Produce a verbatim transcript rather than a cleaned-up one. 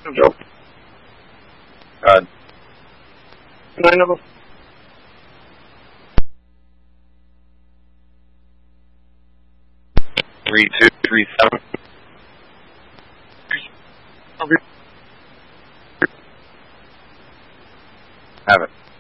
Joe. Uh, Nine of them. three two three seven. Have it.